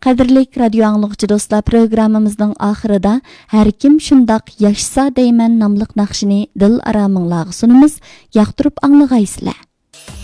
Qadrlik radio anglagıcı dostlar, programımızның ahırida Her kim şundaq yaşsa deymen namlıq naqşini dil ara mыңlағы sunumuz. Yaqtırıp anlığaysızlar.